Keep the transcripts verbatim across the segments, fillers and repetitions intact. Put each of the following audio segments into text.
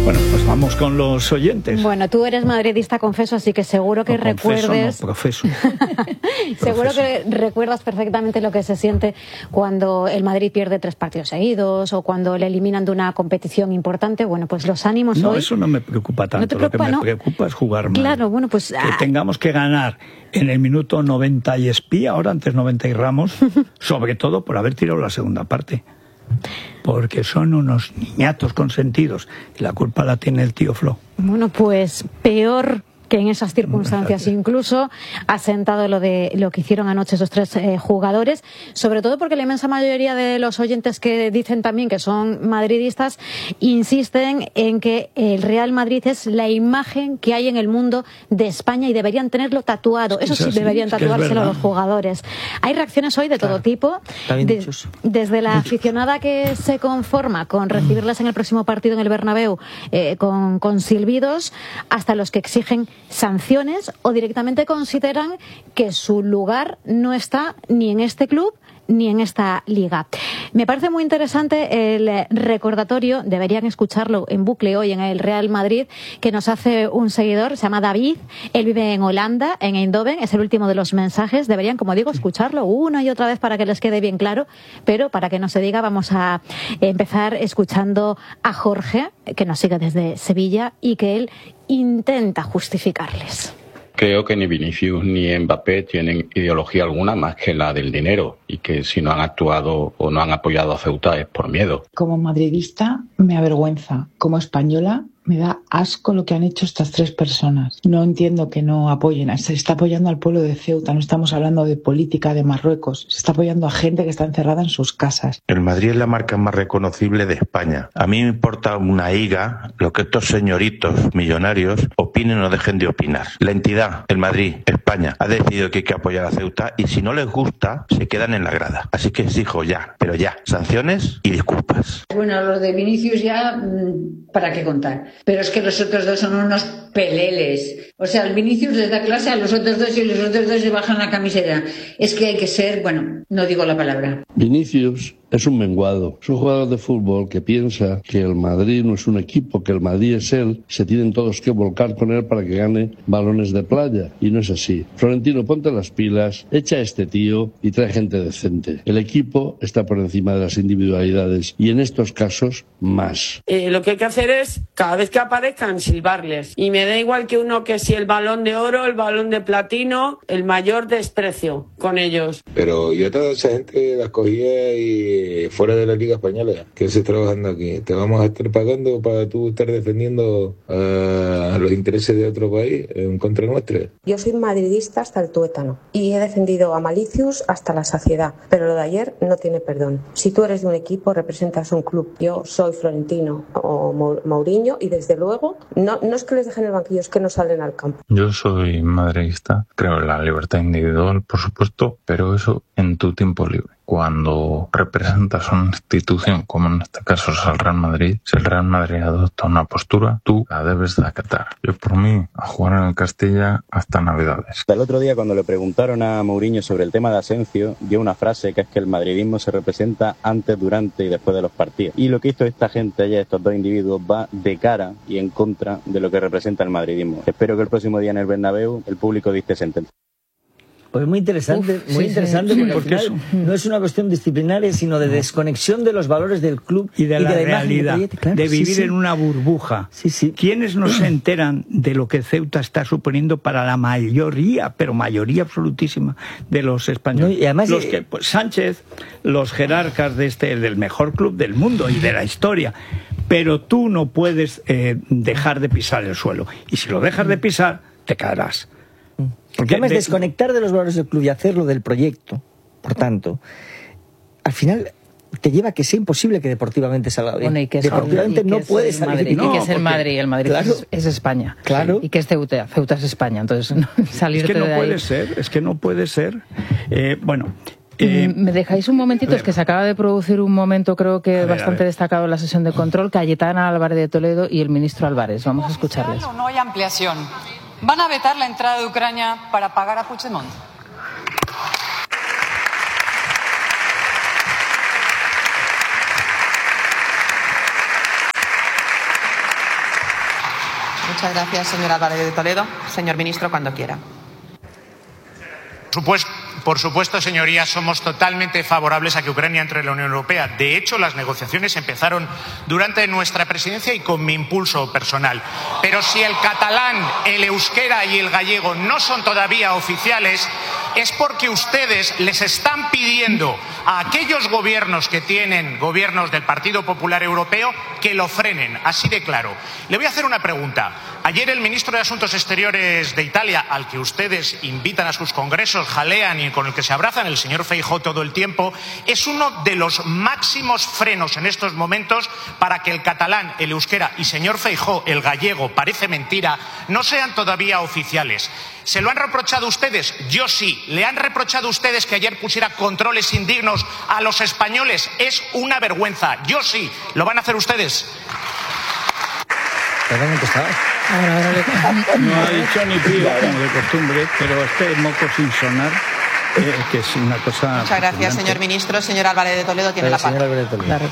Bueno, pues vamos con los oyentes. Bueno, tú eres madridista, confeso, así que seguro que no, confeso, recuerdes... No, profeso. Seguro que recuerdas perfectamente lo que se siente cuando el Madrid pierde tres partidos seguidos o cuando le eliminan de una competición importante. Bueno, pues los ánimos no, hoy... No, eso no me preocupa tanto. ¿No te preocupa, lo que me no? preocupa es jugar mal. Claro, bueno, pues... Que tengamos que ganar en el minuto noventa y espía, ahora antes noventa y Ramos, sobre todo por haber tirado la segunda parte. Porque son unos niñatos consentidos y la culpa la tiene el tío Flo. Bueno, pues peor que en esas circunstancias incluso ha sentado lo de lo que hicieron anoche esos tres eh, jugadores, sobre todo porque la inmensa mayoría de los oyentes que dicen también que son madridistas insisten en que el Real Madrid es la imagen que hay en el mundo de España y deberían tenerlo tatuado. Eso sí, deberían tatuárselo a los jugadores. Hay reacciones hoy de todo claro. tipo, de, desde la aficionada que se conforma con recibirlas en el próximo partido en el Bernabéu eh, con, con silbidos, hasta los que exigen sanciones o directamente consideran que su lugar no está ni en este club ni en esta liga. Me parece muy interesante el recordatorio, deberían escucharlo en bucle hoy en el Real Madrid, que nos hace un seguidor, se llama David, él vive en Holanda, en Eindhoven, es el último de los mensajes, deberían, como digo, escucharlo una y otra vez para que les quede bien claro, pero para que no se diga, vamos a empezar escuchando a Jorge, que nos sigue desde Sevilla y que él intenta justificarles. Creo que ni Vinicius ni Mbappé tienen ideología alguna más que la del dinero y que si no han actuado o no han apoyado a Ceuta es por miedo. Como madridista me avergüenza. Como española me da asco lo que han hecho estas tres personas. No entiendo que no apoyen. Se está apoyando al pueblo de Ceuta. No estamos hablando de política de Marruecos. Se está apoyando a gente que está encerrada en sus casas. El Madrid es la marca más reconocible de España. A mí me importa una higa lo que estos señoritos millonarios opinen o dejen de opinar. La entidad, el Madrid, España, ha decidido que hay que apoyar a Ceuta y si no les gusta, se quedan en la grada. Así que exijo ya, pero ya, sanciones y disculpas. Bueno, los de Vinicius ya, ¿para qué contar? Pero es que los otros dos son unos peleles. O sea, el Vinicius les da clase a los otros dos y los otros dos se bajan la camiseta. Es que hay que ser, bueno, no digo la palabra. Vinicius es un menguado, es un jugador de fútbol que piensa que el Madrid no es un equipo, que el Madrid es él, se tienen todos que volcar con él para que gane balones de playa, y no es así. Florentino, ponte las pilas, echa a este tío y trae gente decente. El equipo está por encima de las individualidades y en estos casos más. Eh, lo que hay que hacer es, cada vez que aparezcan, silbarles. Y me da igual que uno que si el balón de oro, el balón de platino, el mayor desprecio con ellos. Pero yo toda esa gente la cogía y fuera de la Liga Española, que estoy trabajando aquí. Te vamos a estar pagando para tú estar defendiendo uh, los intereses de otro país en contra nuestra. Yo soy madridista hasta el tuétano y he defendido a Malicius hasta la saciedad, pero lo de ayer no tiene perdón. Si tú eres de un equipo, representas un club. Yo soy Florentino o Mourinho y desde luego no, no es que les dejen el banquillo, es que no salen al campo. Yo soy madridista, creo en la libertad individual, por supuesto, pero eso en tu tiempo libre. Cuando representas una institución, como en este caso es el Real Madrid, si el Real Madrid adopta una postura, tú la debes de acatar. Yo por mí, a jugar en el Castilla hasta Navidades. El otro día cuando le preguntaron a Mourinho sobre el tema de Asensio, dio una frase que es que el madridismo se representa antes, durante y después de los partidos. Y lo que hizo esta gente allá, estos dos individuos, va de cara y en contra de lo que representa el madridismo. Espero que el próximo día en el Bernabéu el público dicte sentencia. Pues muy interesante, Uf, muy sí, interesante sí, porque, porque al final no es una cuestión disciplinaria, sino de desconexión de los valores del club y de y la, de la realidad, imagen de, claro, de vivir sí, sí. en una burbuja. Sí, sí. ¿Quiénes no se enteran de lo que Ceuta está suponiendo para la mayoría, pero mayoría absolutísima de los españoles? No, y además, los que, pues, Sánchez, los jerarcas de este, del mejor club del mundo y de la historia. Pero tú no puedes eh, dejar de pisar el suelo. Y si lo dejas de pisar, te caerás. Porque además de, desconectar de los valores del club y hacerlo del proyecto, por tanto, al final te lleva a que sea imposible que deportivamente salga bien. Bueno, y que deportivamente y no que puede es salir bien. bien. Y que es el porque, Madrid, el Madrid claro, es, es España. Claro. Y que es Ceuta, Ceuta es España. Entonces, no, salirte es que no de ahí. puede ser, es que no puede ser. Eh, bueno... Eh, ¿Me dejáis un momentito? Es que se acaba de producir un momento, creo que ver, bastante destacado en la sesión de control, Cayetana Álvarez de Toledo y el ministro Álvarez. Vamos a escucharles. ¿O no hay ampliación? ¿Van a vetar la entrada de Ucrania para pagar a Puigdemont? Muchas gracias, señor Álvarez de Toledo. Señor ministro, cuando quiera. Supuesto. Por supuesto, señorías, somos totalmente favorables a que Ucrania entre en la Unión Europea. De hecho, las negociaciones empezaron durante nuestra presidencia y con mi impulso personal. Pero si el catalán, el euskera y el gallego no son todavía oficiales, es porque ustedes les están pidiendo a aquellos gobiernos que tienen gobiernos del Partido Popular Europeo que lo frenen, así de claro. Le voy a hacer una pregunta. Ayer el ministro de Asuntos Exteriores de Italia, al que ustedes invitan a sus congresos, jalean y con el que se abrazan, el señor Feijóo todo el tiempo, es uno de los máximos frenos en estos momentos para que el catalán, el euskera y, señor Feijóo, el gallego, parece mentira, no sean todavía oficiales. ¿Se lo han reprochado ustedes? Yo sí. ¿Le han reprochado ustedes que ayer pusiera controles indignos a los españoles? Es una vergüenza. Yo sí. ¿Lo van a hacer ustedes? No ha dicho ni pío, como de costumbre, pero este moco sin sonar, eh, que es una cosa... Muchas gracias, señor ministro. Señor Álvarez de Toledo tiene la palabra.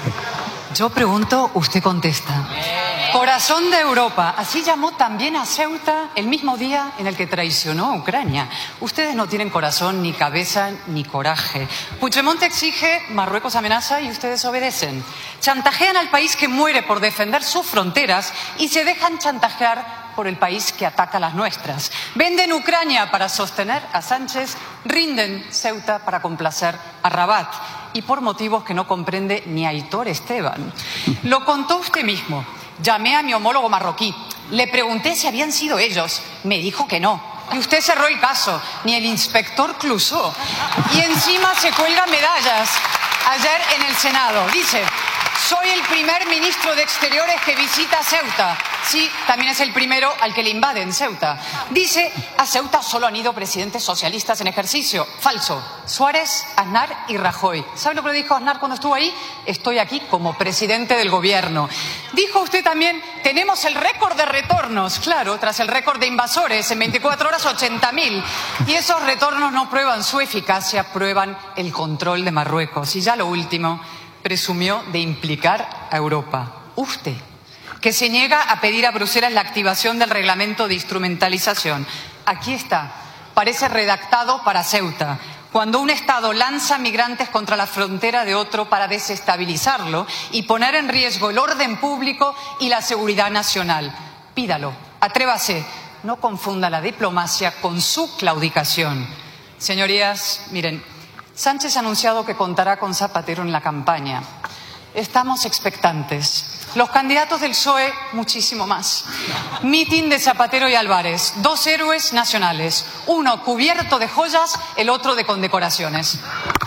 Yo pregunto, usted contesta. Corazón de Europa. Así llamó también a Ceuta el mismo día en el que traicionó a Ucrania. Ustedes no tienen corazón, ni cabeza, ni coraje. Puigdemont exige, Marruecos amenaza y ustedes obedecen. Chantajean al país que muere por defender sus fronteras y se dejan chantajear por el país que ataca las nuestras. Venden Ucrania para sostener a Sánchez, rinden Ceuta para complacer a Rabat. Y por motivos que no comprende ni Aitor Esteban. Lo contó usted mismo. Llamé a mi homólogo marroquí. Le pregunté si habían sido ellos. Me dijo que no. Y usted cerró el caso. Ni el inspector Clouseau. Y encima se cuelga medallas. Ayer en el Senado. Dice, soy el primer ministro de Exteriores que visita Ceuta. Sí, también es el primero al que le invaden Ceuta. Dice, a Ceuta solo han ido presidentes socialistas en ejercicio. Falso. Suárez, Aznar y Rajoy. ¿Sabe lo que le dijo Aznar cuando estuvo ahí? Estoy aquí como presidente del gobierno. Dijo usted también, tenemos el récord de retornos. Claro, tras el récord de invasores, en veinticuatro horas ochenta mil. Y esos retornos no prueban su eficacia, prueban el control de Marruecos. Y ya lo último, presumió de implicar a Europa. Usted, que se niega a pedir a Bruselas la activación del reglamento de instrumentalización. Aquí está, parece redactado para Ceuta. Cuando un Estado lanza migrantes contra la frontera de otro para desestabilizarlo y poner en riesgo el orden público y la seguridad nacional. Pídalo, atrévase, no confunda la diplomacia con su claudicación. Señorías, miren, Sánchez ha anunciado que contará con Zapatero en la campaña. Estamos expectantes. Los candidatos del P S O E, muchísimo más. Mitin de Zapatero y Álvarez, dos héroes nacionales. Uno cubierto de joyas, el otro de condecoraciones.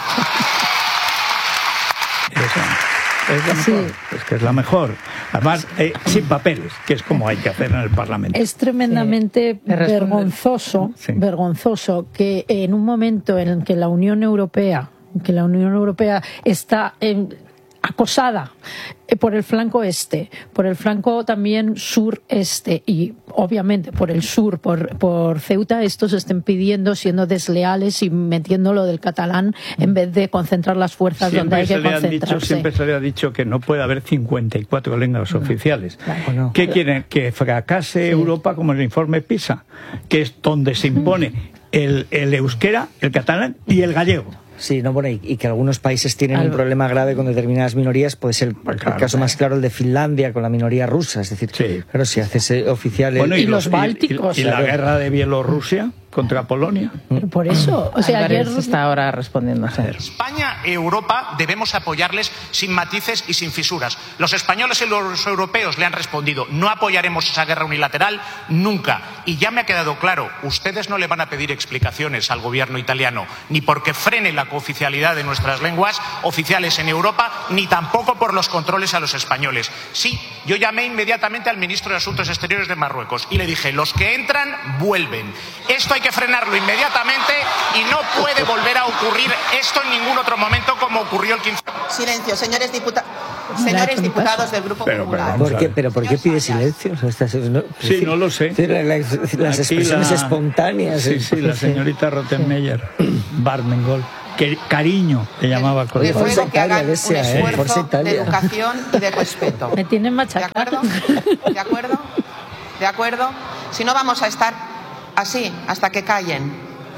Esa es la mejor. Sí. Es que es la mejor. Además, eh, sin papeles, que es como hay que hacer en el Parlamento. Es tremendamente sí. vergonzoso, sí. vergonzoso que en un momento en el que la Unión Europea, que la Unión Europea está en acosada por el flanco este, por el flanco también sur-este y obviamente por el sur, por, por Ceuta, estos estén pidiendo, siendo desleales y metiendo lo del catalán en vez de concentrar las fuerzas siempre donde hay que concentrarse. Dicho, siempre se le ha dicho que no puede haber cincuenta y cuatro lenguas no, oficiales. Claro, no. ¿Qué quieren? Que fracase sí. Europa como el informe PISA, que es donde se impone el, el euskera, el catalán y el gallego. Sí, no, bueno, y, y que algunos países tienen Algo. un problema grave con determinadas minorías, puede ser pues claro, el caso claro. más claro el de Finlandia con la minoría rusa, es decir, sí. claro, si haces oficiales... Bueno, y, y los, los bálticos. Y, y, y la guerra de Bielorrusia contra Polonia. Pero por eso, o sea, Álvarez ayer... está ahora respondiendo. A ver. España y Europa debemos apoyarles sin matices y sin fisuras. Los españoles y los europeos le han respondido, no apoyaremos esa guerra unilateral nunca. Y ya me ha quedado claro, ustedes no le van a pedir explicaciones al gobierno italiano, ni porque frene la cooficialidad de nuestras lenguas oficiales en Europa, ni tampoco por los controles a los españoles. Sí, yo llamé inmediatamente al ministro de Asuntos Exteriores de Marruecos y le dije, los que entran, vuelven. Esto hay que frenarlo inmediatamente y no puede volver a ocurrir esto en ningún otro momento como ocurrió el quince. Silencio, señores diputados. Señores diputados del Grupo pero, Popular. ¿Por qué, ¿Pero por qué pide silencio? O sea, no, sí, decir, no lo sé. Las, las expresiones la, espontáneas. Sí, sí, la señorita Rottenmeier, Barmengol. Que cariño le llamaba con Le ruego que hagan un esfuerzo de educación y de respeto. Me tienen machacado. ¿De acuerdo? ¿De acuerdo? ¿de acuerdo? Si no, vamos a estar así hasta que callen.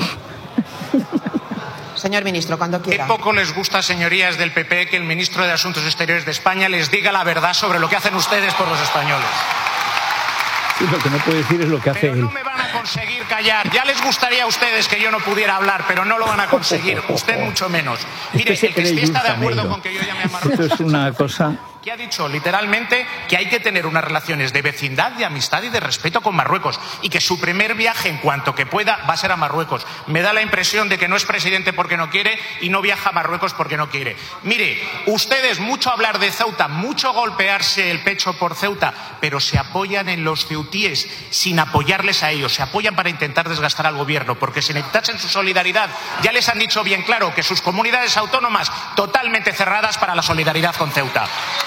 Señor ministro, cuando quiera. Qué poco les gusta, señorías del P P, que el ministro de Asuntos Exteriores de España les diga la verdad sobre lo que hacen ustedes por los españoles. Sí, lo que no puede decir es lo que hace pero él. No me van a conseguir callar. Ya les gustaría a ustedes que yo no pudiera hablar, pero no lo van a conseguir. Usted mucho menos. Mire, el que sí está de acuerdo con que yo llame a Marruecos. Esto es una cosa... que ha dicho literalmente que hay que tener unas relaciones de vecindad, de amistad y de respeto con Marruecos, y que su primer viaje, en cuanto que pueda, va a ser a Marruecos. Me da la impresión de que no es presidente porque no quiere y no viaja a Marruecos porque no quiere. Mire, ustedes mucho hablar de Ceuta, mucho golpearse el pecho por Ceuta, pero se apoyan en los ceutíes sin apoyarles a ellos, se apoyan para intentar desgastar al gobierno, porque si necesitasen su solidaridad, ya les han dicho bien claro que sus comunidades autónomas totalmente cerradas para la solidaridad con Ceuta.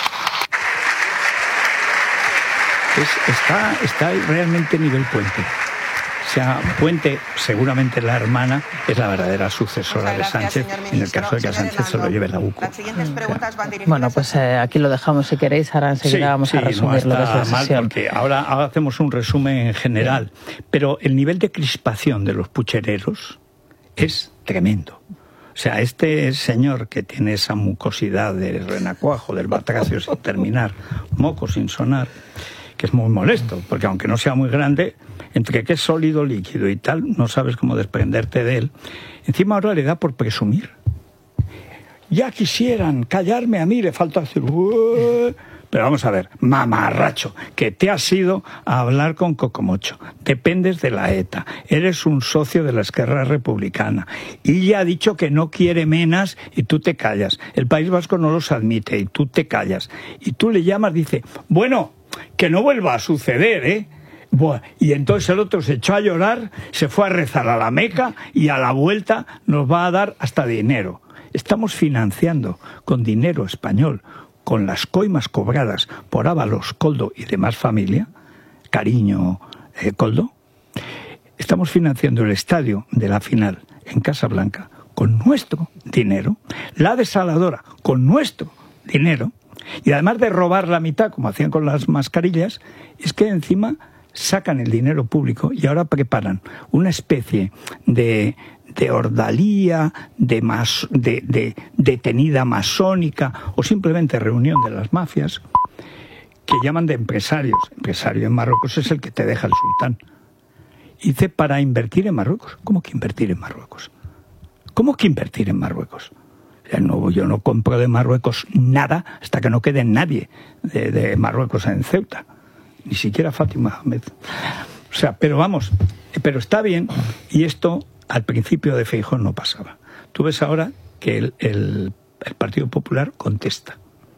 Es, está, está realmente nivel Puente. O sea, Puente, seguramente la hermana, es la verdadera sucesora de Sánchez, en el caso de que a Sánchez se lo lleve la U C U. Las siguientes preguntas van dirigidas. Bueno, pues eh, aquí lo dejamos si queréis, ahora enseguida Sí, vamos sí, a resumir no lo que es la está mal sesión. porque ahora, ahora hacemos un resumen en general, pero el nivel de crispación de los puchereros es tremendo. O sea, este señor que tiene esa mucosidad del renacuajo, del batracio sin terminar, moco sin sonar, que es muy molesto, porque aunque no sea muy grande, entre que es sólido, líquido y tal, no sabes cómo desprenderte de él. Encima ahora le da por presumir. Ya quisieran callarme a mí, le falta hacer... Ué. Pero vamos a ver, mamarracho, que te has ido a hablar con Cocomocho, dependes de la ETA, eres un socio de la Esquerra Republicana, y ya ha dicho que no quiere menas y tú te callas. El País Vasco no los admite y tú te callas. Y tú le llamas, dice, bueno, que no vuelva a suceder, ¿eh? Buah. Y entonces el otro se echó a llorar, se fue a rezar a la Meca y a la vuelta nos va a dar hasta dinero. Estamos financiando con dinero español, con las coimas cobradas por Ábalos, Coldo y demás familia, Cariño, eh, Coldo, estamos financiando el estadio de la final en Casablanca con nuestro dinero, la desaladora con nuestro dinero, y además de robar la mitad, como hacían con las mascarillas, es que encima sacan el dinero público y ahora preparan una especie de... de ordalía, de, mas, de, de detenida masónica o simplemente reunión de las mafias que llaman de empresarios. Empresario en Marruecos es el que te deja el sultán. Y dice, para invertir en Marruecos. ¿Cómo que invertir en Marruecos? ¿Cómo que invertir en Marruecos? O sea, no, yo no compro de Marruecos nada hasta que no quede nadie de, de Marruecos en Ceuta. Ni siquiera Fátima Ahmed. O sea, pero vamos, pero está bien, y esto al principio de Feijóo no pasaba. Tú ves ahora que el, el, el Partido Popular contesta.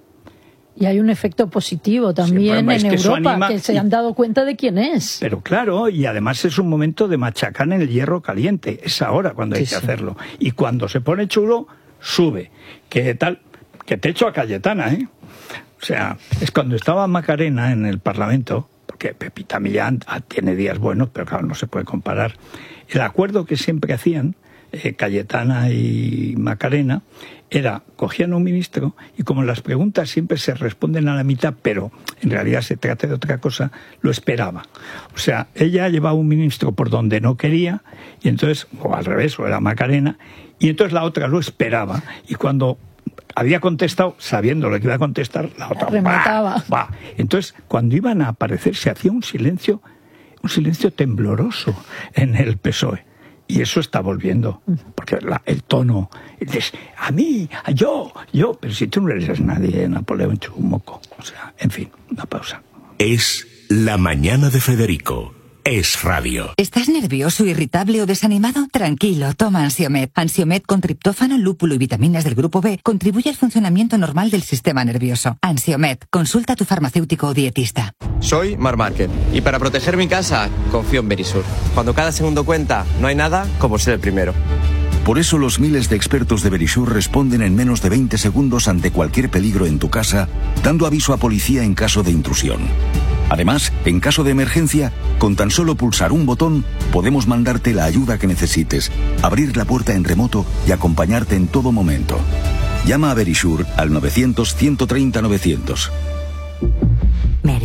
Y hay un efecto positivo también sí, en que Europa, anima, que se han dado cuenta de quién es. Pero claro, y además es un momento de machacar en el hierro caliente. Es ahora cuando hay sí, que sí. hacerlo. Y cuando se pone chulo, sube. Que tal, que te echo a Cayetana, ¿eh? O sea, es cuando estaba Macarena en el Parlamento, porque Pepita Millán tiene días buenos, pero claro, no se puede comparar. El acuerdo que siempre hacían, eh, Cayetana y Macarena, era, cogían un ministro y como las preguntas siempre se responden a la mitad, pero en realidad se trata de otra cosa, lo esperaba. O sea, ella llevaba un ministro por donde no quería, y entonces, o al revés, o era Macarena, y entonces la otra lo esperaba, y cuando había contestado, sabiendo lo que iba a contestar, la otra remataba. ¡bah! ¡bah! Entonces, cuando iban a aparecer, se hacía un silencio, un silencio tembloroso en el P S O E. Y eso está volviendo, porque la, el tono, es, a mí, a yo, yo, pero si tú no eres nadie, Napoleón Chumoco. O sea, en fin, una pausa. Es La Mañana de Federico. Es radio. ¿Estás nervioso, irritable o desanimado? Tranquilo, toma Ansiomed. Ansiomed con triptófano, lúpulo y vitaminas del grupo B contribuye al funcionamiento normal del sistema nervioso. Ansiomed, consulta a tu farmacéutico o dietista. Soy Mar Márquez y para proteger mi casa confío en Verisur. Cuando cada segundo cuenta, no hay nada como ser el primero. Por eso los miles de expertos de Verisur responden en menos de veinte segundos ante cualquier peligro en tu casa, dando aviso a policía en caso de intrusión. Además, en caso de emergencia, con tan solo pulsar un botón, podemos mandarte la ayuda que necesites, abrir la puerta en remoto y acompañarte en todo momento. Llama a Verisur al novecientos, ciento treinta, novecientos. Verisur.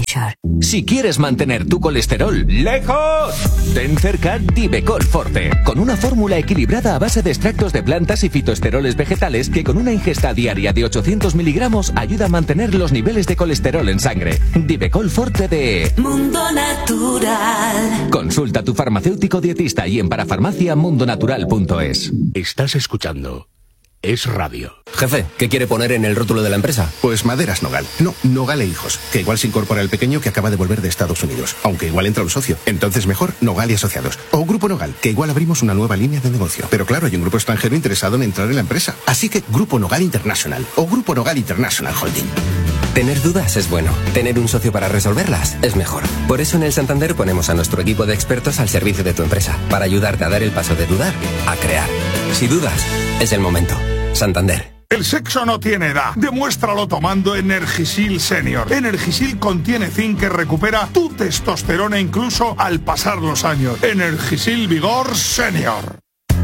Future. Si quieres mantener tu colesterol lejos, ten cerca Divecol Forte, con una fórmula equilibrada a base de extractos de plantas y fitoesteroles vegetales que con una ingesta diaria de ochocientos miligramos ayuda a mantener los niveles de colesterol en sangre. Divecol Forte de Mundo Natural. Consulta a tu farmacéutico dietista y en parafarmacia mundo natural punto es. Estás escuchando Es Radio. Jefe, ¿qué quiere poner en el rótulo de la empresa? Pues Maderas Nogal. No, Nogal e Hijos. Que igual se incorpora el pequeño que acaba de volver de Estados Unidos. Aunque igual entra un socio. Entonces mejor Nogal y Asociados. O Grupo Nogal, que igual abrimos una nueva línea de negocio. Pero claro, hay un grupo extranjero interesado en entrar en la empresa. Así que Grupo Nogal International. O Grupo Nogal International Holding. Tener dudas es bueno. Tener un socio para resolverlas es mejor. Por eso en el Santander ponemos a nuestro equipo de expertos al servicio de tu empresa. Para ayudarte a dar el paso de dudar a crear. Si dudas, es el momento. Santander. El sexo no tiene edad. Demuéstralo tomando Energisil Senior. Energisil contiene zinc que recupera tu testosterona incluso al pasar los años. Energisil Vigor Senior.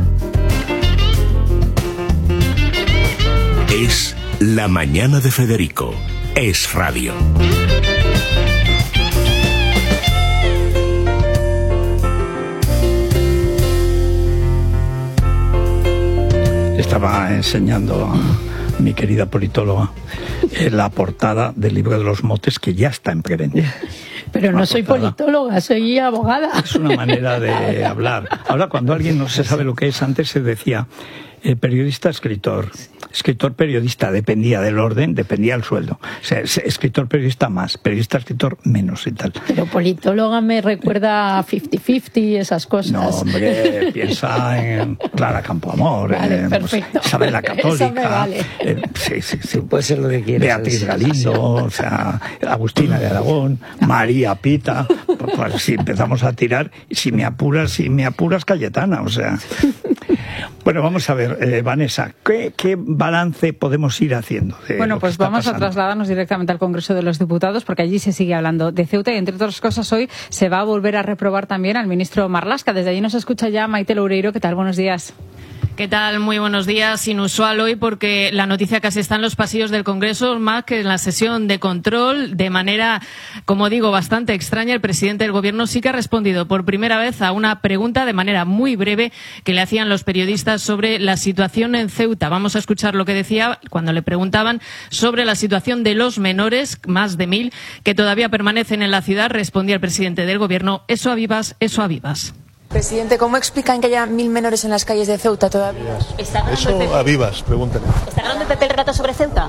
Es La Mañana de Federico. Es Radio. Estaba enseñando a mi querida politóloga en la portada del libro de los motes, que ya está en preventa. Pero no soy politóloga, soy abogada. Es una manera de hablar. Ahora, cuando alguien no se sabe lo que es, antes se decía eh, periodista, escritor. Escritor, periodista, dependía del orden, dependía del sueldo. O sea, escritor, periodista más, periodista, escritor menos y tal. Pero politóloga me recuerda a cincuenta cincuenta y esas cosas. No, hombre, piensa en Clara Campoamor, vale, en perfecto. Isabel la Católica. Eso me vale. Eh, sí, sí, sí. Puede ser lo que quieras. Beatriz Galindo, o sea, Agustina de Aragón, María Pita. Pues si empezamos a tirar, si me apuras, si me apuras, Cayetana, o sea. Bueno, vamos a ver, eh, Vanessa, ¿qué, ¿qué balance podemos ir haciendo? De bueno, lo pues que está vamos pasando? a trasladarnos directamente al Congreso de los Diputados, porque allí se sigue hablando de Ceuta y, entre otras cosas, hoy se va a volver a reprobar también al ministro Marlaska. Desde allí nos escucha ya Maite Loureiro. ¿Qué tal? Buenos días. ¿Qué tal? Muy buenos días. Inusual hoy porque la noticia casi está en los pasillos del Congreso, más que en la sesión de control. De manera, como digo, bastante extraña, el presidente del Gobierno sí que ha respondido por primera vez a una pregunta de manera muy breve que le hacían los periodistas sobre la situación en Ceuta. Vamos a escuchar lo que decía cuando le preguntaban sobre la situación de los menores, más de mil, que todavía permanecen en la ciudad. Respondía el presidente del Gobierno: eso a vivas, eso a vivas. Presidente, ¿cómo explican que haya mil menores en las calles de Ceuta todavía? Eso a vivas, pregúntale. ¿Está ganando el P P el relato sobre Ceuta?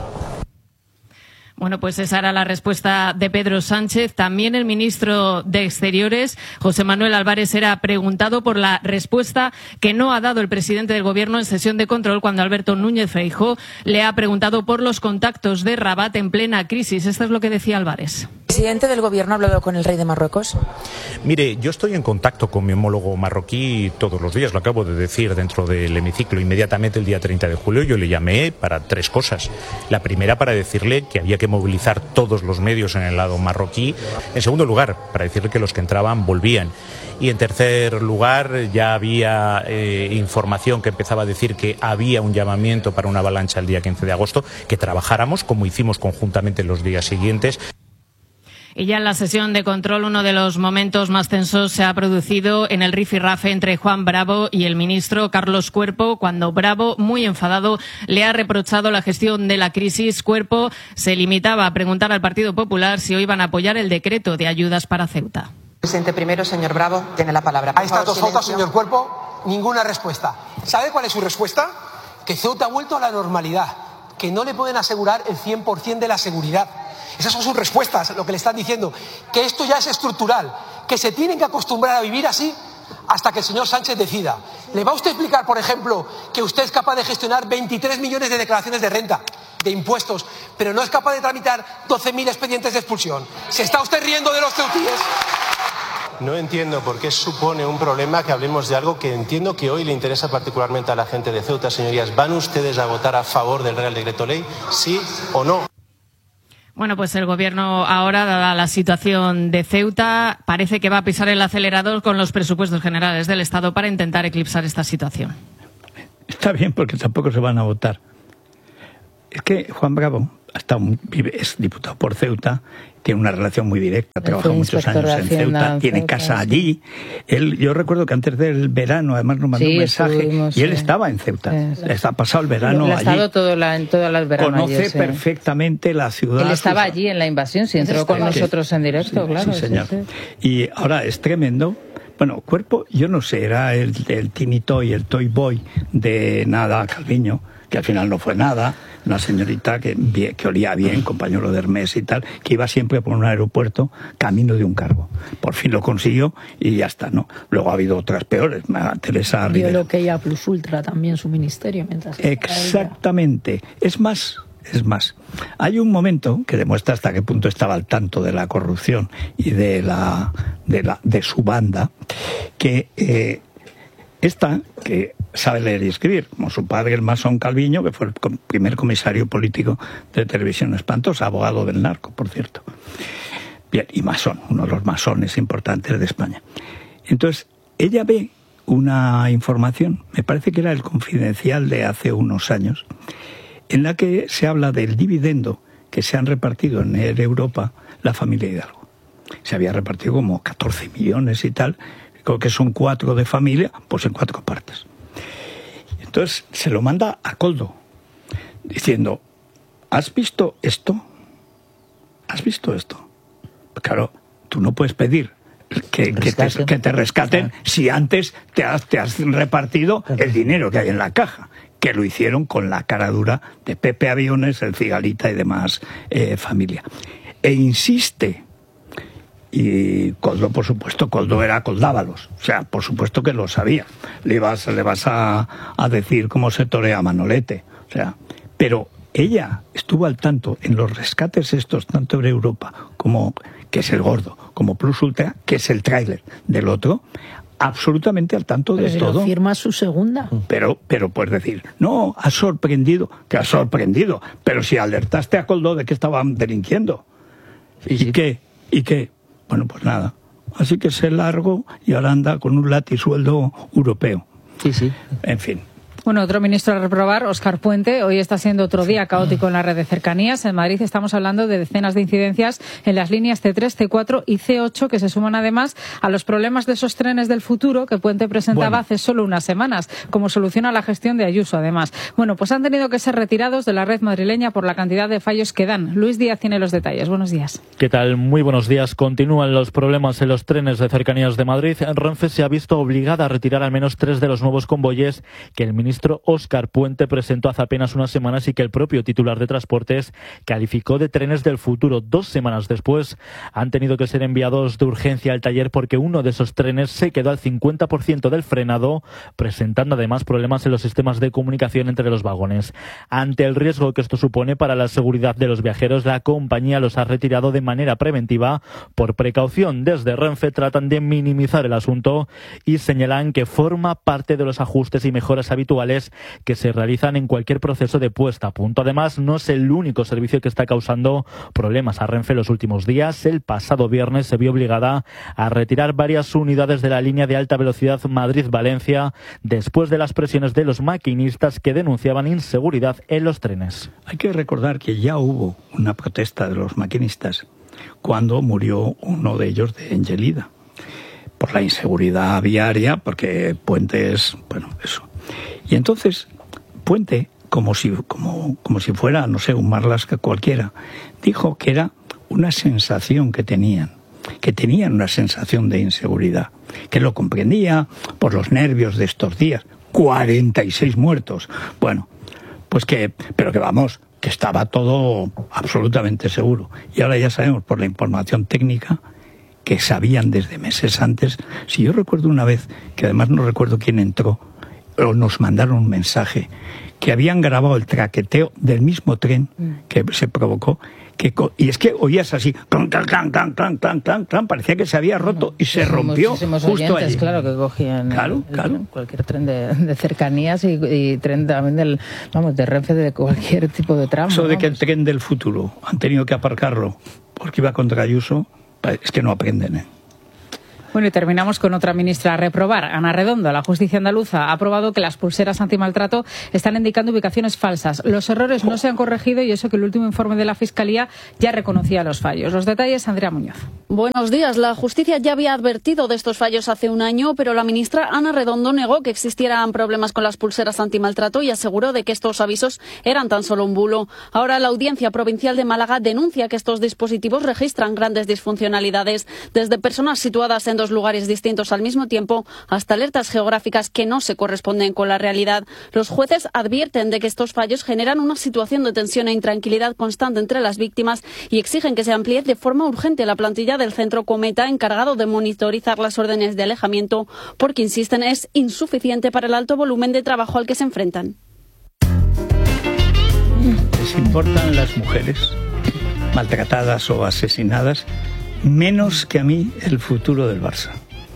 Bueno, pues esa era la respuesta de Pedro Sánchez. También el ministro de Exteriores, José Manuel Álvarez, era preguntado por la respuesta que no ha dado el presidente del Gobierno en sesión de control cuando Alberto Núñez Feijóo le ha preguntado por los contactos de Rabat en plena crisis. Esto es lo que decía Álvarez. ¿El presidente del Gobierno ha hablado con el rey de Marruecos? Mire, yo estoy en contacto con mi homólogo marroquí todos los días, lo acabo de decir dentro del hemiciclo. Inmediatamente el día treinta de julio yo le llamé para tres cosas. La primera, para decirle que había que movilizar todos los medios en el lado marroquí. En segundo lugar, para decirle que los que entraban volvían. Y en tercer lugar, ya había eh, información que empezaba a decir que había un llamamiento para una avalancha el día quince de agosto, que trabajáramos como hicimos conjuntamente los días siguientes. Y ya en la sesión de control, uno de los momentos más tensos se ha producido en el rifirrafe entre Juan Bravo y el ministro Carlos Cuerpo, cuando Bravo, muy enfadado, le ha reprochado la gestión de la crisis. Cuerpo se limitaba a preguntar al Partido Popular si hoy iban a apoyar el decreto de ayudas para Ceuta. Presidente, primero, señor Bravo, tiene la palabra. A estas dos faltas, señor Cuerpo, ninguna respuesta. ¿Sabe cuál es su respuesta? Que Ceuta ha vuelto a la normalidad, que no le pueden asegurar el cien por ciento de la seguridad. Esas son sus respuestas, lo que le están diciendo, que esto ya es estructural, que se tienen que acostumbrar a vivir así hasta que el señor Sánchez decida. ¿Le va usted a explicar, por ejemplo, que usted es capaz de gestionar veintitrés millones de declaraciones de renta, de impuestos, pero no es capaz de tramitar doce mil expedientes de expulsión? ¿Se está usted riendo de los ceutíes? No entiendo por qué supone un problema que hablemos de algo que entiendo que hoy le interesa particularmente a la gente de Ceuta. Señorías, ¿van ustedes a votar a favor del Real Decreto Ley? ¿Sí o no? Bueno, pues el Gobierno ahora, dada la situación de Ceuta, parece que va a pisar el acelerador con los presupuestos generales del Estado para intentar eclipsar esta situación. Está bien, porque tampoco se van a votar. Es que Juan Bravo hasta un, es diputado por Ceuta, tiene una relación muy directa, trabaja muchos años en Ceuta, tiene casa allí. Él, yo recuerdo que antes del verano, además nos mandó sí, un mensaje, y él sí. estaba en Ceuta. Sí, sí. Está pasado el verano Él ha allí. estado todo la, en todas las veranos. Conoce allí, sí. perfectamente la ciudad. Él estaba sus... allí en la invasión, sí, entró con nosotros en directo, sí, claro. Sí, señor. Sí, sí. Y ahora es tremendo. Bueno, Cuerpo, yo no sé, era el, el Tiny Toy, el Toy Boy de Nada Calviño, que al final no fue nada, una señorita que, que olía bien, compañero de Hermes y tal, que iba siempre por un aeropuerto camino de un cargo. Por fin lo consiguió y ya está, ¿no? Luego ha habido otras peores, Teresa Vio Rivera. lo que ella Plus Ultra también su ministerio. Mientras Exactamente. Es más, es más. Hay un momento que demuestra hasta qué punto estaba al tanto de la corrupción y de la de, la, de su banda, que eh, esta, que sabe leer y escribir, como su padre, el masón Calviño, que fue el primer comisario político de Televisión Espantosa, abogado del narco, por cierto. Bien, y masón, uno de los masones importantes de España. Entonces, ella ve una información, me parece que era el Confidencial de hace unos años, en la que se habla del dividendo que se han repartido en Air Europa la familia Hidalgo. Se había repartido como catorce millones y tal, creo que son cuatro de familia, pues en cuatro partes. Entonces se lo manda a Coldo, diciendo, ¿has visto esto? ¿Has visto esto? Claro, tú no puedes pedir que, que, te, que te rescaten si antes te has, te has repartido el dinero que hay en la caja, que lo hicieron con la cara dura de Pepe Aviones, el Cigalita y demás eh, familia. E insiste, y Coldo, por supuesto, Coldo era Coldávalos, o sea, por supuesto que lo sabía. Le vas, le vas a, a decir cómo se torea Manolete, o sea, pero ella estuvo al tanto en los rescates estos, tanto de Europa como, que es el gordo, como Plus Ultra, que es el tráiler del otro, absolutamente al tanto de pero todo. Firma su segunda. Pero, pero puedes decir, no, has sorprendido, que has sorprendido, pero si alertaste a Coldo de que estaban delinquiendo. Sí, ¿Y sí. qué? ¿Y qué? Bueno, pues nada. Así que se largo y ahora anda con un latisueldo europeo. Sí, sí. En fin. Bueno, otro ministro a reprobar, Óscar Puente. Hoy está siendo otro día caótico en la red de cercanías. En Madrid estamos hablando de decenas de incidencias en las líneas C tres, C cuatro y C ocho, que se suman además a los problemas de esos trenes del futuro que Puente presentaba Bueno. hace solo unas semanas, como solución a la gestión de Ayuso, además. Bueno, pues han tenido que ser retirados de la red madrileña por la cantidad de fallos que dan. Luis Díaz tiene los detalles. Buenos días. ¿Qué tal? Muy buenos días. Continúan los problemas en los trenes de cercanías de Madrid. Renfe se ha visto obligada a retirar al menos tres de los nuevos convoyes que el ministro Óscar Puente presentó hace apenas unas semanas y que el propio titular de Transportes calificó de trenes del futuro. Dos semanas después han tenido que ser enviados de urgencia al taller porque uno de esos trenes se quedó al cincuenta por ciento del frenado, presentando además problemas en los sistemas de comunicación entre los vagones. Ante el riesgo que esto supone para la seguridad de los viajeros, la compañía los ha retirado de manera preventiva por precaución. Desde Renfe tratan de minimizar el asunto y señalan que forma parte de los ajustes y mejoras habituales que se realizan en cualquier proceso de puesta a punto. Además, no es el único servicio que está causando problemas a Renfe los últimos días. El pasado viernes se vio obligada a retirar varias unidades de la línea de alta velocidad Madrid-Valencia después de las presiones de los maquinistas que denunciaban inseguridad en los trenes. Hay que recordar que ya hubo una protesta de los maquinistas cuando murió uno de ellos de Engelida, por la inseguridad viaria, porque Puente es, bueno, eso. Y entonces, Puente, como si, como, como si fuera, no sé, un Marlaska cualquiera, dijo que era una sensación que tenían, que tenían una sensación de inseguridad, que lo comprendía por los nervios de estos días. cuarenta y seis muertos. Bueno, pues que, pero que vamos, que estaba todo absolutamente seguro. Y ahora ya sabemos por la información técnica que sabían desde meses antes. Si yo recuerdo una vez, que además no recuerdo quién entró, o nos mandaron un mensaje, que habían grabado el traqueteo del mismo tren que se provocó, que, y es que oías así, clan, clan, clan, clan, clan, clan, clan, clan, parecía que se había roto y se rompió muchísimos justo oyentes, allí. claro, que cogían Claro, el- claro. cualquier tren de, de cercanías y, y tren también del, vamos, de Renfe, de cualquier tipo de tramo. Eso de que el vamos. tren del futuro han tenido que aparcarlo porque iba contra Ayuso, es que no aprenden, ¿eh? Bueno, y terminamos con otra ministra a reprobar. Ana Redondo, la justicia andaluza, ha aprobado que las pulseras antimaltrato están indicando ubicaciones falsas. Los errores no se han corregido y eso que el último informe de la Fiscalía ya reconocía los fallos. Los detalles, Andrea Muñoz. Buenos días. La justicia ya había advertido de estos fallos hace un año, pero la ministra Ana Redondo negó que existieran problemas con las pulseras antimaltrato y aseguró de que estos avisos eran tan solo un bulo. Ahora la Audiencia Provincial de Málaga denuncia que estos dispositivos registran grandes disfuncionalidades, desde personas situadas en dos lugares distintos al mismo tiempo hasta alertas geográficas que no se corresponden con la realidad. Los jueces advierten de que estos fallos generan una situación de tensión e intranquilidad constante entre las víctimas y exigen que se amplíe de forma urgente la plantilla del Centro Cometa encargado de monitorizar las órdenes de alejamiento, porque, insisten, es insuficiente para el alto volumen de trabajo al que se enfrentan. Les importan las mujeres maltratadas o asesinadas menos que a mí el futuro del Barça.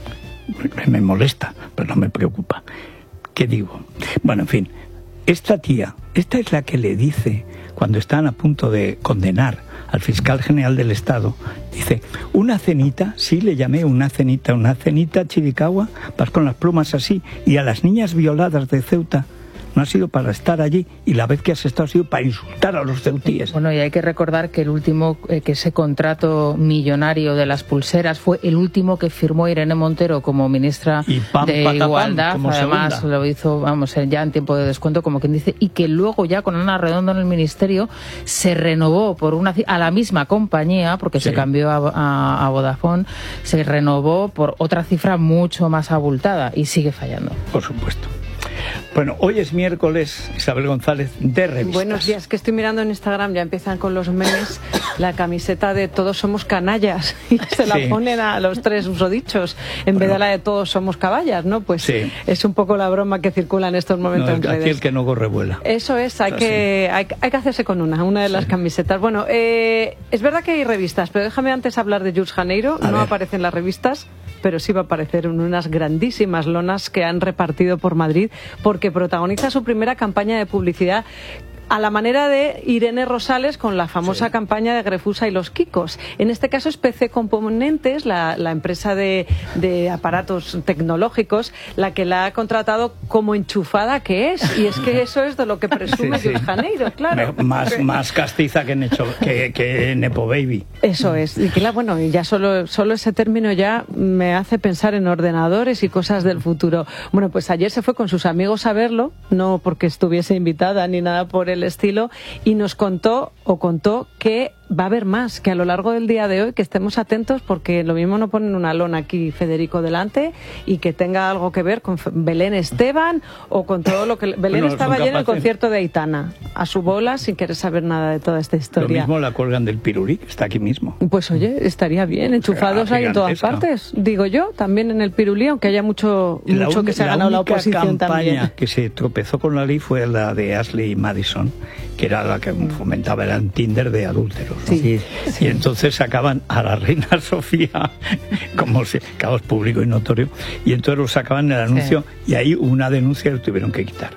Me molesta, pero no me preocupa. ¿Qué digo? Bueno, en fin, esta tía, esta es la que le dice, cuando están a punto de condenar al fiscal general del Estado, dice, una cenita, sí le llamé una cenita, una cenita Chiricahua, vas con las plumas así, y a las niñas violadas de Ceuta no ha sido para estar allí, y la vez que has estado ha sido para insultar a los ceutíes. Bueno, y hay que recordar que el último, eh, que ese contrato millonario de las pulseras fue el último que firmó Irene Montero como ministra y pam, de patapam, Igualdad. Además segunda. Lo hizo, vamos, ya en tiempo de descuento, como quien dice, y que luego ya con Ana Redondo en el ministerio se renovó por una a la misma compañía, porque sí. se cambió a, a, a Vodafone, se renovó por otra cifra mucho más abultada y sigue fallando. Por supuesto. Bueno, hoy es miércoles, Isabel González, de revistas. Buenos días, que estoy mirando en Instagram, ya empiezan con los memes, la camiseta de todos somos canallas, y se la sí. ponen a los tres usodichos, en bueno. vez de la de todos somos caballas, ¿no? Pues sí. es un poco la broma que circula en estos momentos no, en redes. Aquí el que no corre vuela. Eso es, hay, que, hay, hay que hacerse con una, una de las sí. camisetas. Bueno, eh, es verdad que hay revistas, pero déjame antes hablar de Jules Janeiro, a no ver. aparece en las revistas, pero sí va a aparecer en unas grandísimas lonas que han repartido por Madrid, porque protagoniza su primera campaña de publicidad a la manera de Irene Rosales con la famosa sí. campaña de Grefusa y los Kikos. En este caso es P C Componentes, la, la empresa de, de aparatos tecnológicos, la que la ha contratado como enchufada que es. Y es que eso es de lo que presume sí, sí. Jules Janeiro, claro. Me, más, más castiza que, Necho, que, que Nepo Baby. Eso es. Y que la, bueno, ya solo, solo ese término ya me hace pensar en ordenadores y cosas del futuro. Bueno, pues ayer se fue con sus amigos a verlo, no porque estuviese invitada ni nada por el estilo, y nos contó o contó que va a haber más, que a lo largo del día de hoy que estemos atentos, porque lo mismo no ponen una lona aquí Federico delante y que tenga algo que ver con Belén Esteban o con todo lo que... Belén bueno, estaba ayer en el concierto de Aitana, a su bola, sin querer saber nada de toda esta historia. Lo mismo la cuelgan del Pirulí, que está aquí mismo. Pues oye, estaría bien, enchufados ahí en todas partes, digo yo, también en el Pirulí, aunque haya mucho, mucho un, que se ha ganado la oposición también. La campaña que se tropezó con la ley fue la de Ashley Madison, que era la que fomentaba el Tinder de adúlteros, ¿no? Sí, sí. Y entonces sacaban a la reina Sofía, como si, claro, es público y notorio, y entonces lo sacaban en el anuncio sí. y ahí una denuncia lo tuvieron que quitar,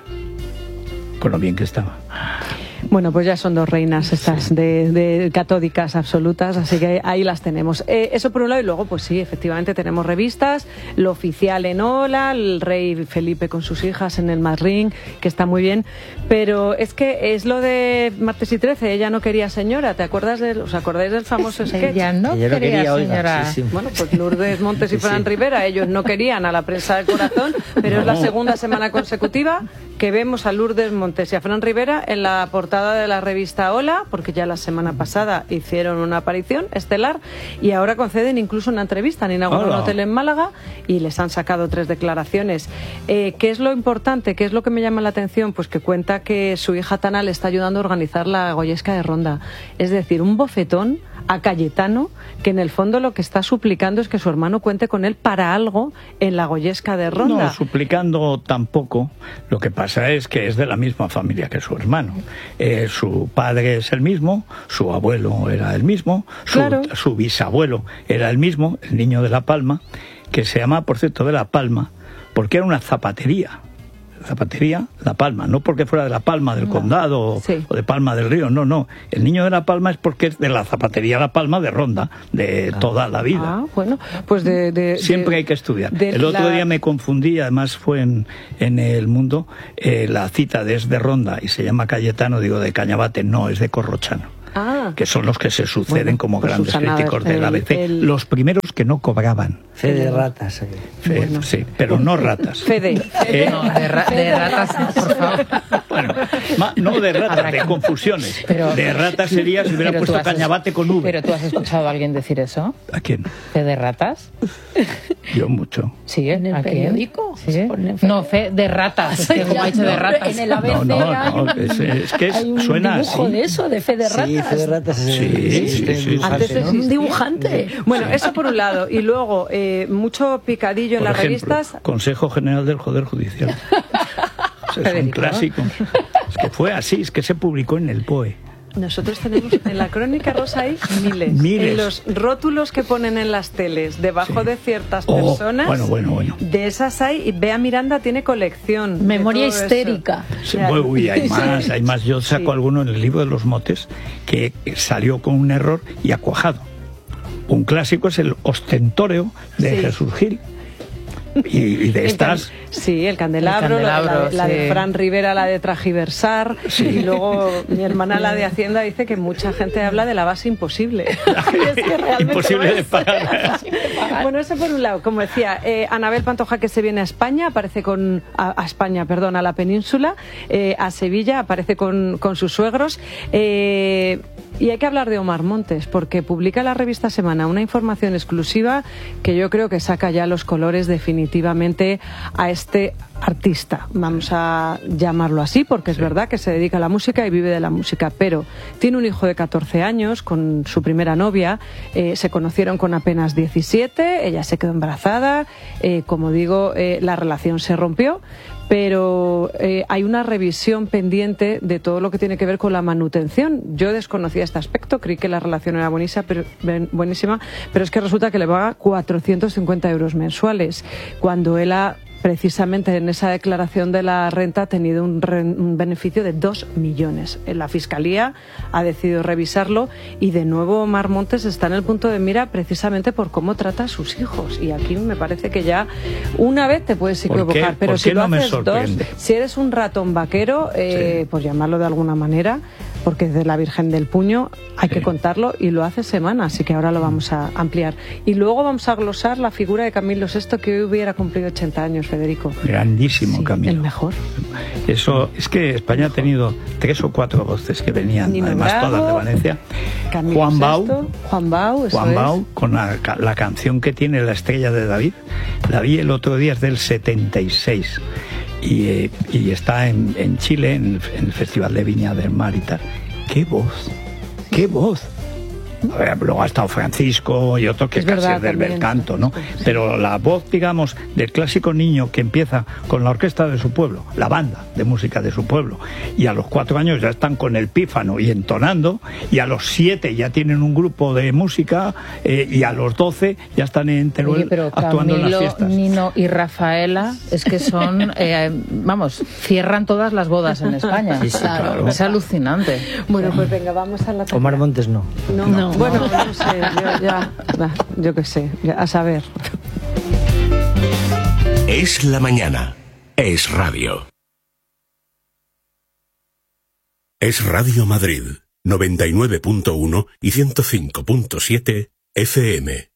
con lo bien que estaba. Bueno, pues ya son dos reinas estas sí. de, de catódicas absolutas, así que ahí las tenemos. Eh, eso por un lado, y luego, pues sí, efectivamente tenemos revistas, Lo Oficial en Ola, el rey Felipe con sus hijas en el Madrid, que está muy bien, pero es que es lo de Martes y Trece, ella no quería señora, ¿te acuerdas del, os acordáis del famoso sketch? Ella no, ella no quería, quería señora. Oiga, sí, sí. Bueno, pues Lourdes Montes y Fran sí. Rivera, ellos no querían a la prensa del corazón, pero no. es la segunda semana consecutiva que vemos a Lourdes Montes y a Fran Rivera en la portada de la revista Hola, porque ya la semana pasada hicieron una aparición estelar y ahora conceden incluso una entrevista en inauguran un hotel en Málaga y les han sacado tres declaraciones. Eh, ¿Qué es lo importante? ¿Qué es lo que me llama la atención? Pues que cuenta que su hija Tana le está ayudando a organizar la Goyesca de Ronda. Es decir, un bofetón a Cayetano, que en el fondo lo que está suplicando es que su hermano cuente con él para algo en la Goyesca de Ronda. No, suplicando tampoco. Lo que pasa es que es de la misma familia que su hermano. Eh, su padre es el mismo, su abuelo era el mismo, su, claro. su bisabuelo era el mismo, el niño de La Palma, que se llama, por cierto, de La Palma, porque era una zapatería. Zapatería La Palma, no porque fuera de La Palma del no. Condado sí. o de Palma del Río, no, no. El niño de La Palma es porque es de la Zapatería La Palma de Ronda, de ah. toda la vida. Ah, bueno, pues de... de Siempre de, hay que estudiar. El otro la... día me confundí, además fue en, en El Mundo, eh, la cita de es de Ronda y se llama Cayetano, digo de Cañabate, no, es de Corrochano. Ah. Que son los que se suceden bueno, como pues grandes Susana, críticos del A B C. El... Los primeros que no cobraban. Fe de ratas. Eh. Fe, bueno. Sí, pero no ratas. Fede. Eh, no, de, ra de ratas, por favor. Bueno, ma, no de ratas, de confusiones. Pero, de ratas sería si hubiera puesto Cañabate con V. ¿Pero tú has escuchado a alguien decir eso? ¿A quién? ¿Fe de ratas? Yo mucho. Sí, ¿en el periódico? ¿Sí? No, fe de ratas. Es que como ha dicho de ratas. En el A B C no, no, no, es, es que es, hay un suena dibujo así. de eso, de fe de ratas. Sí, fe de ratas es sí, sí, sí, sí, antes es un dibujante. Bueno, eso por un lado. Y luego, eh, mucho picadillo por en las ejemplo, revistas. Consejo General del Poder Judicial. Es un clásico. Es que fue así, es que se publicó en el P O E. Nosotros tenemos en la Crónica Rosa hay miles. miles. En los rótulos que ponen en las teles, debajo sí. de ciertas oh, personas. Bueno, bueno, bueno. De esas hay, y Bea Miranda tiene colección. Memoria histérica. Sí, uy, hay más, hay más. Yo saco sí. alguno en el libro de los motes que salió con un error y ha cuajado. Un clásico es el Ostentorio de sí. Jesús Gil. Y, y de estas... Sí, el candelabro, el candelabro la, la, la sí. de Fran Rivera, la de tragiversar, sí. y luego mi hermana, la de Hacienda, dice que mucha gente habla de la base imposible. Es que imposible de pagar. Bueno, eso por un lado. Como decía, eh, Anabel Pantoja, que se viene a España, aparece con... A, a España, perdón, a la península, eh, a Sevilla, aparece con, con sus suegros. Eh, y hay que hablar de Omar Montes, porque publica la revista Semana una información exclusiva que yo creo que saca ya los colores definitivamente a este artista. Vamos a llamarlo así, porque es sí. verdad que se dedica a la música y vive de la música, pero tiene un hijo de catorce años con su primera novia, eh, se conocieron con apenas diecisiete, ella se quedó embarazada, eh, como digo, eh, la relación se rompió, pero eh, hay una revisión pendiente de todo lo que tiene que ver con la manutención. Yo desconocía este aspecto, creí que la relación era buenísima, pero, buenísima, pero es que resulta que le paga cuatrocientos cincuenta euros mensuales, cuando él ha, precisamente en esa declaración de la renta, ha tenido un, re, un beneficio de dos millones. La Fiscalía ha decidido revisarlo y de nuevo Omar Montes está en el punto de mira precisamente por cómo trata a sus hijos. Y aquí me parece que ya una vez te puedes equivocar, pero si lo no haces dos, si eres un ratón vaquero, eh, sí. pues llamarlo de alguna manera, porque de la Virgen del Puño hay sí. que contarlo, y lo hace Semana, así que ahora lo vamos a ampliar. Y luego vamos a glosar la figura de Camilo sexto, que hoy hubiera cumplido ochenta años, Federico. Grandísimo, sí, Camilo. El mejor. Eso, es que España ha tenido tres o cuatro voces que venían, Nino además Bravo, todas de Valencia. Camilo Juan Bau, sexto, Juan Bau, eso Juan Bau es. con la, la canción que tiene La Estrella de David. La vi el otro día, es del setenta y seis. Y, eh, y está en, en Chile, en, en el Festival de Viña del Mar y tal. ¡Qué voz! ¡Qué voz! A ver, luego ha estado Francisco y otro que es casi verdad, es del bel canto, ¿no? Pero la voz, digamos, del clásico niño que empieza con la orquesta de su pueblo, la banda de música de su pueblo, y a los cuatro años ya están con el pífano y entonando, y a los siete ya tienen un grupo de música, eh, y a los doce ya están en Teruel Oye, pero actuando Camilo, en las fiestas. Nino y Rafaela es que son, eh, vamos, cierran todas las bodas en España. Sí, sí, claro. Es alucinante. Bueno, pues venga, vamos a la... Omar Montes no. No, no. no. Bueno, no sé, yo ya, yo qué sé, ya, a saber. Es la mañana, es radio. Es Radio Madrid, noventa y nueve punto uno y ciento cinco punto siete F M.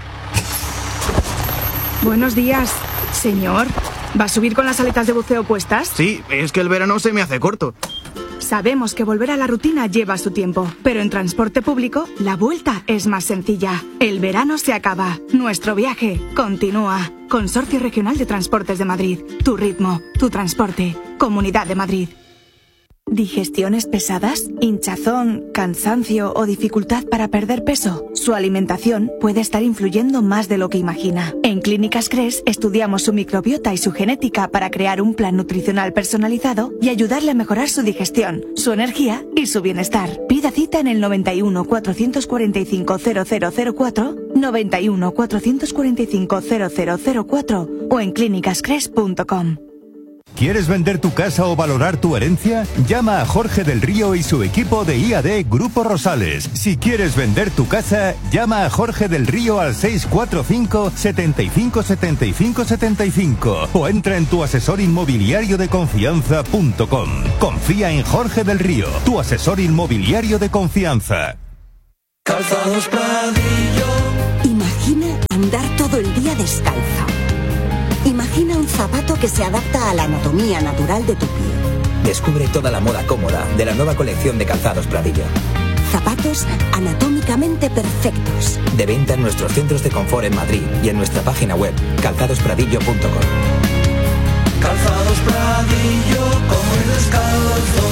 Buenos días, señor. ¿Va a subir con las aletas de buceo puestas? Sí, es que el verano se me hace corto. Sabemos que volver a la rutina lleva su tiempo, pero en transporte público la vuelta es más sencilla. El verano se acaba, nuestro viaje continúa. Consorcio Regional de Transportes de Madrid. Tu ritmo, tu transporte. Comunidad de Madrid. ¿Digestiones pesadas? ¿Hinchazón, cansancio o dificultad para perder peso? Su alimentación puede estar influyendo más de lo que imagina. En Clínicas Cres estudiamos su microbiota y su genética para crear un plan nutricional personalizado y ayudarle a mejorar su digestión, su energía y su bienestar. Pida cita en el noventa y uno, cuatrocientos cuarenta y cinco, cero cero cero cuatro, noventa y uno, cuatrocientos cuarenta y cinco, cero cero cero cuatro o en clínicas cres punto com. ¿Quieres vender tu casa o valorar tu herencia? Llama a Jorge del Río y su equipo de I A D Grupo Rosales. Si quieres vender tu casa, llama a Jorge del Río al seis cuatro cinco, setenta y cinco, setenta y cinco, setenta y cinco o entra en tu asesor inmobiliario de confianza punto com. Confía en Jorge del Río, tu asesor inmobiliario de confianza. Calzados Pradillo. Imagina andar todo el día descalzo. Imagina un zapato que se adapta a la anatomía natural de tu pie. Descubre toda la moda cómoda de la nueva colección de Calzados Pradillo. Zapatos anatómicamente perfectos. De venta en nuestros centros de confort en Madrid y en nuestra página web calzados pradillo punto com. Calzados Pradillo, como el descalzo.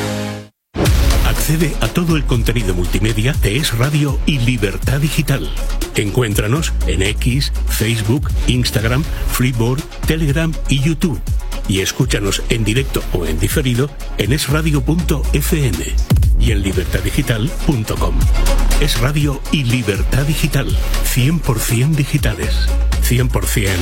Accede a todo el contenido multimedia de Es Radio y Libertad Digital. Encuéntranos en X, Facebook, Instagram, Freeboard, Telegram y YouTube. Y escúchanos en directo o en diferido en es radio punto efe eme y en libertad digital punto com. Es Radio y Libertad Digital. cien por ciento digitales. cien por ciento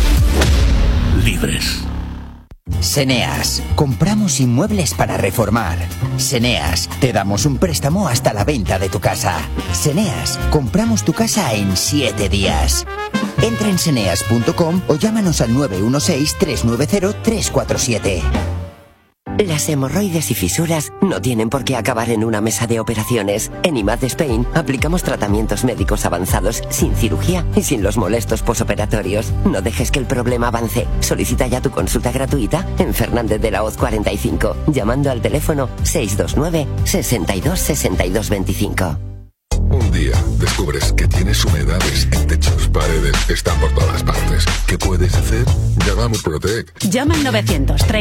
libres. Seneas, compramos inmuebles para reformar. Seneas, te damos un préstamo hasta la venta de tu casa. Seneas, compramos tu casa en siete días. Entra en seneas punto com o llámanos al nueve uno seis, tres nueve cero, tres cuatro siete. Las hemorroides y fisuras no tienen por qué acabar en una mesa de operaciones. En I M A D Spain aplicamos tratamientos médicos avanzados sin cirugía y sin los molestos posoperatorios. No dejes que el problema avance. Solicita ya tu consulta gratuita en Fernández de la Hoz cuarenta y cinco, llamando al teléfono seis dos nueve, sesenta y dos, sesenta y dos veinticinco. Un día descubres que tienes humedades en techos, paredes, están por todas partes. ¿Qué puedes hacer? Llama a Murprotec. Llama al novecientos treinta